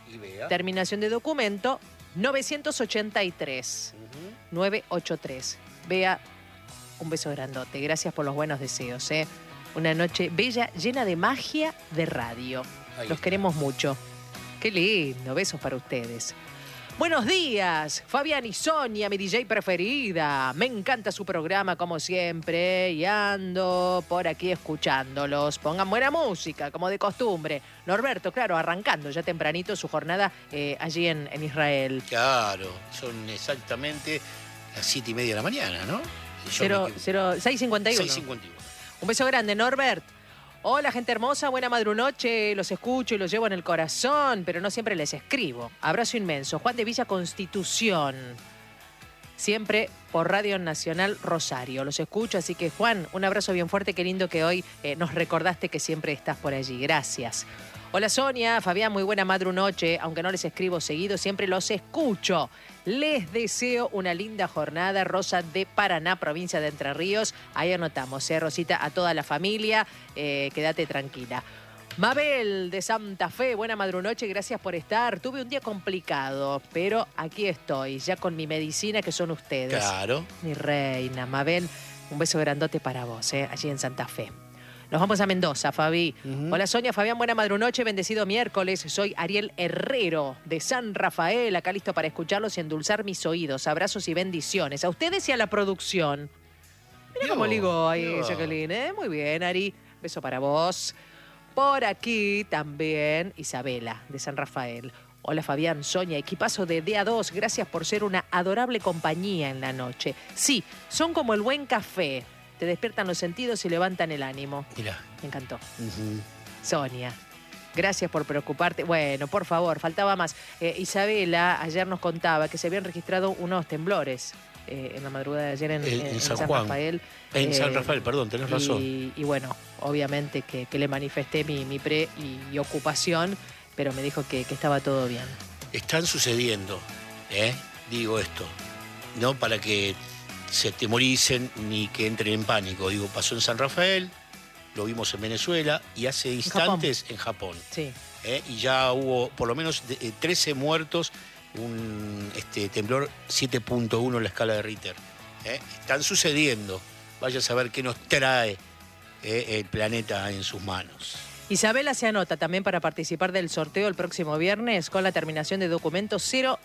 Y vea. Terminación de documento 983. 983. Bea, un beso grandote. Gracias por los buenos deseos. Una noche bella, llena de magia de radio. Los queremos mucho. Qué lindo. Besos para ustedes. Buenos días, Fabián y Sonia, mi DJ preferida. Me encanta su programa como siempre y ando por aquí escuchándolos. Pongan buena música, como de costumbre. Norberto, claro, arrancando ya tempranito su jornada allí en Israel. Claro, son exactamente las 7:30 de la mañana, ¿no? 6:51. 6:51. Un beso grande, Norbert. Hola, gente hermosa, buena madrunoche. Los escucho y los llevo en el corazón, pero no siempre les escribo. Abrazo inmenso. Juan de Villa Constitución. Siempre por Radio Nacional Rosario. Los escucho, así que Juan, un abrazo bien fuerte. Qué lindo que hoy nos recordaste que siempre estás por allí. Gracias. Hola Sonia, Fabián, muy buena madrunoche. Aunque no les escribo seguido, siempre los escucho. Les deseo una linda jornada. Rosa de Paraná, provincia de Entre Ríos. Ahí anotamos, Rosita, a toda la familia. Quédate tranquila. Mabel de Santa Fe, buena madrunoche, gracias por estar. Tuve un día complicado, pero aquí estoy, ya con mi medicina que son ustedes. Claro. Mi reina, Mabel, un beso grandote para vos, allí en Santa Fe. Nos vamos a Mendoza, Fabi. Hola Sonia, Fabián, buena madrunoche, bendecido miércoles. Soy Ariel Herrero de San Rafael, acá listo para escucharlos y endulzar mis oídos. Abrazos y bendiciones a ustedes y a la producción. Mira cómo ligó ahí, Jacqueline, Muy bien, Ari. Beso para vos. Por aquí también Isabela de San Rafael. Hola Fabián, Sonia, equipazo de DA2. Gracias por ser una adorable compañía en la noche. Sí, son como el buen café. Te despiertan los sentidos y levantan el ánimo. Mirá. Me encantó. Sonia, gracias por preocuparte. Bueno, por favor, faltaba más. Isabela ayer nos contaba que se habían registrado unos temblores en la madrugada de ayer en San Rafael. En San Rafael, perdón, tenés razón. Y bueno, obviamente que le manifesté mi preocupación, pero me dijo que estaba todo bien. Están sucediendo, digo esto, no para que se atemoricen ni que entren en pánico. Digo, pasó en San Rafael, lo vimos en Venezuela y hace instantes en Japón. Sí. Y ya hubo por lo menos 13 muertos, un temblor 7.1 en la escala de Richter. Están sucediendo. Vaya a saber qué nos trae el planeta en sus manos. Isabela se anota también para participar del sorteo el próximo viernes con la terminación de documento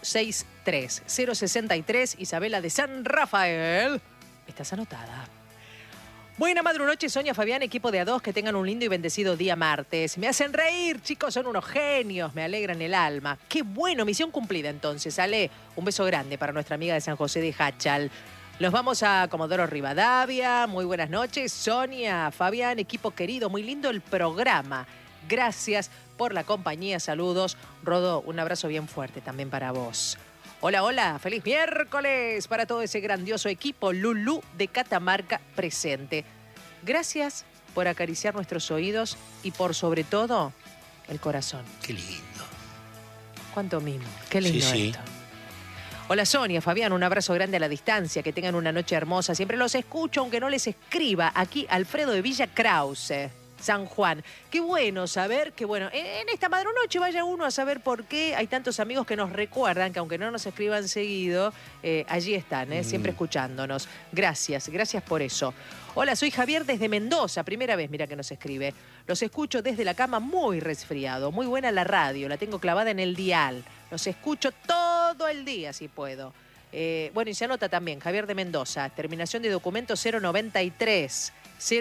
063. Isabela de San Rafael. Estás anotada. Buena madrunoche, Sonia, Fabián, equipo de A2, que tengan un lindo y bendecido día martes. Me hacen reír, chicos, son unos genios, me alegran el alma. Qué bueno, misión cumplida entonces. Ale, un beso grande para nuestra amiga de San José de Hachal. Los vamos a Comodoro Rivadavia. Muy buenas noches, Sonia, Fabián, equipo querido, muy lindo el programa. Gracias por la compañía, saludos. Rodo, un abrazo bien fuerte también para vos. Hola, hola, feliz miércoles para todo ese grandioso equipo. Lulú de Catamarca presente. Gracias por acariciar nuestros oídos y por sobre todo el corazón. Qué lindo. Cuánto mimo, qué lindo sí. esto. Hola Sonia, Fabián, un abrazo grande a la distancia, que tengan una noche hermosa. Siempre los escucho, aunque no les escriba. Aquí Alfredo de Villa Krause, San Juan. Qué bueno saber que, bueno, en esta madrunoche vaya uno a saber por qué hay tantos amigos que nos recuerdan, que aunque no nos escriban seguido, allí están, siempre escuchándonos. Gracias por eso. Hola, soy Javier desde Mendoza, primera vez, mira que nos escribe. Los escucho desde la cama muy resfriado, muy buena la radio, la tengo clavada en el dial. Los escucho todo el día si puedo. Bueno, y se anota también, Javier de Mendoza, terminación de documento 093.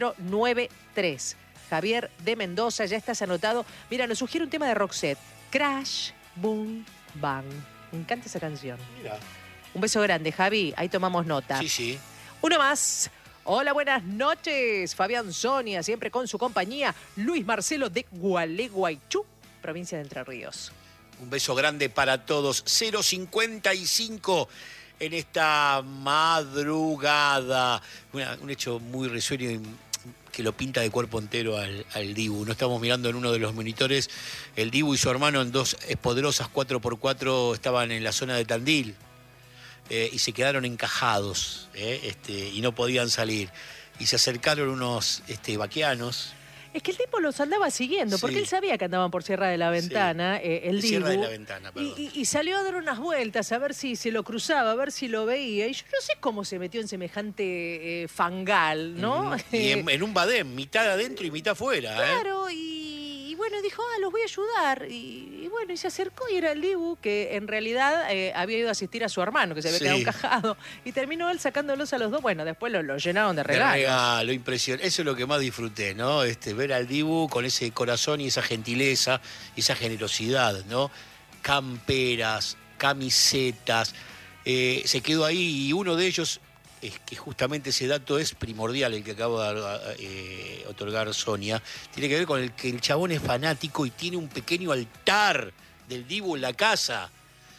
Javier de Mendoza, ya estás anotado. Mira, nos sugiere un tema de Roxette. Crash, Boom, Bang. Me encanta esa canción. Mira. Un beso grande, Javi. Ahí tomamos nota. Sí. Uno más. Hola, buenas noches. Fabián, Sonia, siempre con su compañía. Luis Marcelo de Gualeguaychú, provincia de Entre Ríos. Un beso grande para todos. 0:55 en esta madrugada. Un hecho muy risueño y que lo pinta de cuerpo entero al Dibu. No estamos mirando en uno de los monitores. El Dibu y su hermano en dos poderosas 4x4 estaban en la zona de Tandil y se quedaron encajados y no podían salir. Y se acercaron unos vaquianos. Es que el tipo los andaba siguiendo, porque Sí. él sabía que andaban por Sierra de la Ventana, el Dibu. Sierra de la Ventana, perdón. Y salió a dar unas vueltas a ver si se lo cruzaba, a ver si lo veía. Y yo no sé cómo se metió en semejante fangal, ¿no? Y en un badén, mitad adentro y mitad afuera, ¿eh? Claro, y bueno, dijo, los voy a ayudar. Y bueno, y se acercó y era el Dibu, que en realidad había ido a asistir a su hermano, que se había Sí. quedado encajado. Y terminó él sacándolos a los dos. Bueno, después lo llenaron de De regalos. regalo, impresión. Eso es lo que más disfruté, ¿no? Ver al Dibu con ese corazón y esa gentileza y esa generosidad, ¿no? Camperas, camisetas. Se quedó ahí y uno de ellos, es que justamente ese dato es primordial, el que acaba de otorgar Sonia, tiene que ver con el que el chabón es fanático y tiene un pequeño altar del Dibu en la casa.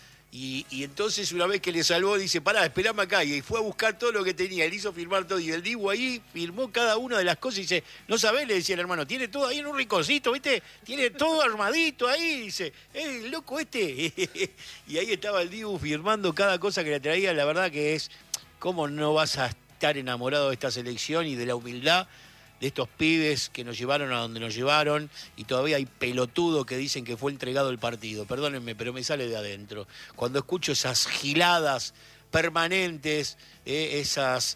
Y entonces una vez que le salvó, dice, pará, esperame acá. Y fue a buscar todo lo que tenía, él hizo firmar todo. Y el Dibu ahí firmó cada una de las cosas y dice, no sabés, le decía el hermano, tiene todo ahí en un rinconcito, ¿viste? Tiene todo armadito ahí, dice, loco este. Y ahí estaba el Dibu firmando cada cosa que le traía. La verdad que es, ¿cómo no vas a estar enamorado de esta selección y de la humildad de estos pibes que nos llevaron a donde nos llevaron? Y todavía hay pelotudos que dicen que fue entregado el partido. Perdónenme, pero me sale de adentro. Cuando escucho esas giladas permanentes, esas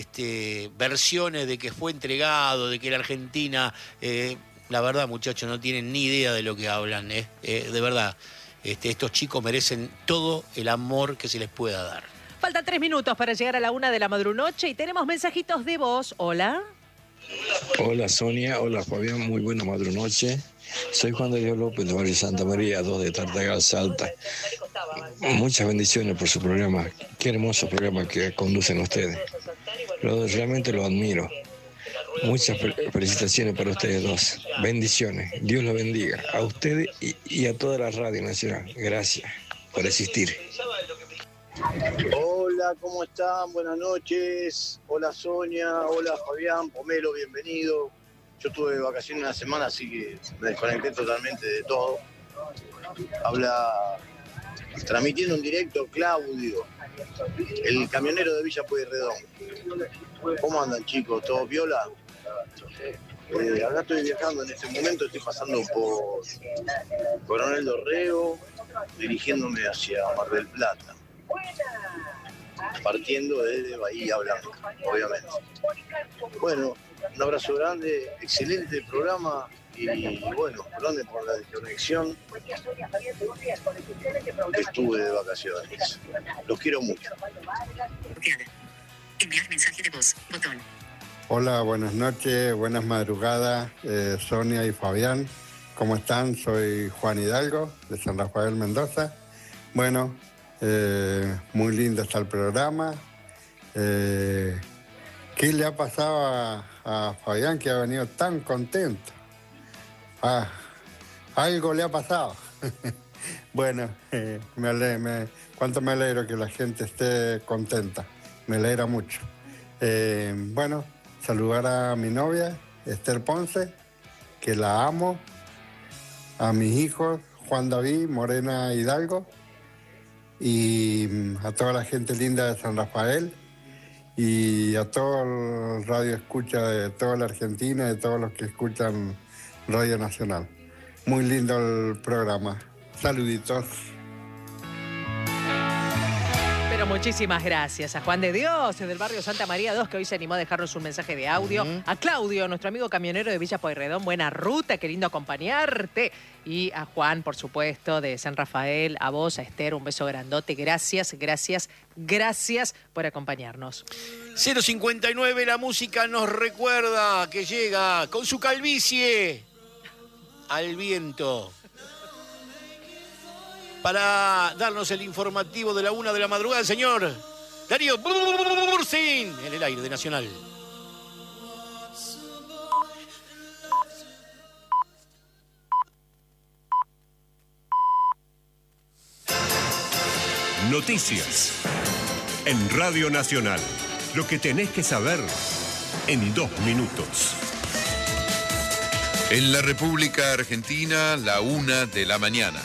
versiones de que fue entregado, de que la Argentina... la verdad, muchachos, no tienen ni idea de lo que hablan. De verdad, estos chicos merecen todo el amor que se les pueda dar. Faltan 3 minutos para llegar a la 1 de la madrunoche y tenemos mensajitos de voz. Hola. Hola Sonia, hola Fabián, muy buena madrunoche. Soy Juan de Dios López de Barrio Santa María, 2 de Tartagal, Salta. Muchas bendiciones por su programa. Qué hermoso programa que conducen ustedes. Realmente lo admiro. Muchas felicitaciones para ustedes dos. Bendiciones. Dios los bendiga. A ustedes y a toda la Radio Nacional. Gracias por existir. Hola, ¿cómo están? Buenas noches. Hola Sonia, hola Fabián, Pomelo, bienvenido. Yo tuve de vacaciones una semana, así que me desconecté totalmente de todo. Habla, transmitiendo en directo, Claudio, el camionero de Villa Pueyrredón. ¿Cómo andan, chicos? ¿Todo viola? Acá estoy viajando en este momento, estoy pasando por Coronel Dorrego, dirigiéndome hacia Mar del Plata. Partiendo desde Bahía Blanca, obviamente. Bueno, un abrazo grande, excelente programa y bueno, grande por la desconexión que estuve de vacaciones. Los quiero mucho. Enviar mensaje de voz, botón. Hola, buenas noches, buenas madrugadas, Sonia y Fabián. ¿Cómo están? Soy Juan Hidalgo, de San Rafael, Mendoza. Bueno, muy lindo está el programa. ¿Qué le ha pasado a Fabián que ha venido tan contento? Algo le ha pasado. Bueno, cuánto me alegro que la gente esté contenta. Me alegra mucho. Bueno, saludar a mi novia, Esther Ponce, que la amo. A mis hijos, Juan David, Morena Hidalgo. Y a toda la gente linda de San Rafael. Y a todo el radio escucha de toda la Argentina, de todos los que escuchan Radio Nacional. Muy lindo el programa. Saluditos. Pero muchísimas gracias a Juan de Dios, del barrio Santa María 2, que hoy se animó a dejarnos un mensaje de audio. A Claudio, nuestro amigo camionero de Villa Pueyrredón, buena ruta, qué lindo acompañarte. Y a Juan, por supuesto, de San Rafael, a vos, a Esther, un beso grandote. Gracias, gracias, gracias por acompañarnos. 059, la música nos recuerda que llega con su calvicie al viento para darnos el informativo de la 1 de la madrugada, el señor Darío Bursin, en el aire de Nacional. Noticias en Radio Nacional. Lo que tenés que saber en 2 minutos. En la República Argentina, la 1 de la mañana.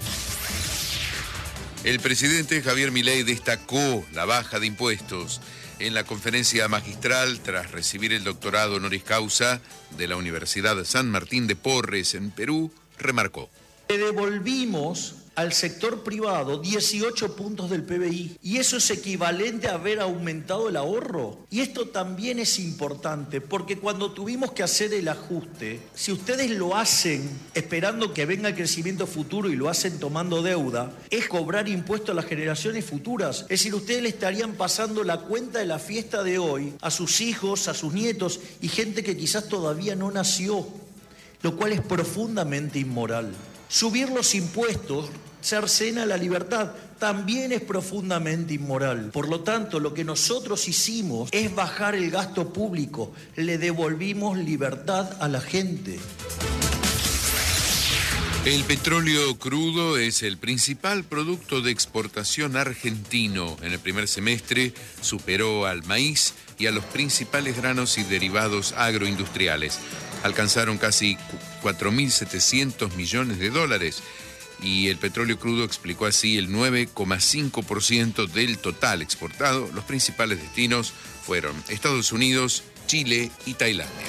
El presidente Javier Milei destacó la baja de impuestos En la conferencia magistral, tras recibir el doctorado honoris causa de la Universidad San Martín de Porres en Perú, remarcó: Le devolvimos al sector privado 18 puntos del PBI y eso es equivalente a haber aumentado el ahorro. Y esto también es importante porque cuando tuvimos que hacer el ajuste, si ustedes lo hacen esperando que venga el crecimiento futuro y lo hacen tomando deuda, es cobrar impuestos a las generaciones futuras. Es decir, ustedes le estarían pasando la cuenta de la fiesta de hoy a sus hijos, a sus nietos y gente que quizás todavía no nació, lo cual es profundamente inmoral. Subir los impuestos, cercena la libertad, también es profundamente inmoral. Por lo tanto, lo que nosotros hicimos es bajar el gasto público, le devolvimos libertad a la gente. El petróleo crudo es el principal producto de exportación argentino. En el primer semestre superó al maíz y a los principales granos y derivados agroindustriales. Alcanzaron casi 4.700 millones de dólares y el petróleo crudo explicó así el 9,5% del total exportado. Los principales destinos fueron Estados Unidos, Chile y Tailandia.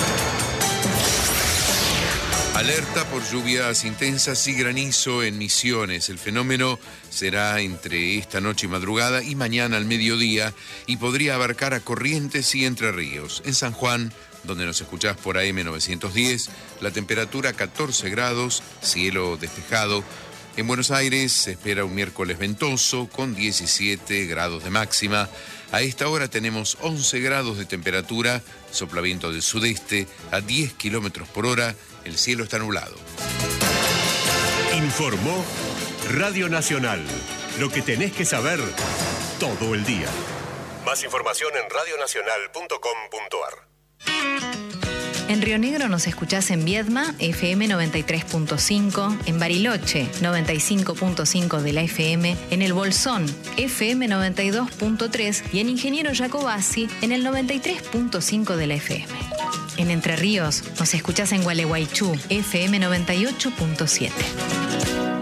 Alerta por lluvias intensas y granizo en Misiones. El fenómeno será entre esta noche y madrugada y mañana al mediodía y podría abarcar a Corrientes y Entre Ríos. En San Juan, donde nos escuchás por AM 910, la temperatura 14 grados, cielo despejado. En Buenos Aires se espera un miércoles ventoso con 17 grados de máxima. A esta hora tenemos 11 grados de temperatura, sopla viento del sudeste a 10 kilómetros por hora. El cielo está nublado. Informó Radio Nacional. Lo que tenés que saber todo el día. Más información en radionacional.com.ar. En Río Negro nos escuchás en Viedma, FM 93.5, en Bariloche, 95.5 de la FM, en El Bolsón, FM 92.3 y en Ingeniero Jacobasi, en el 93.5 de la FM. En Entre Ríos nos escuchás en Gualeguaychú, FM 98.7.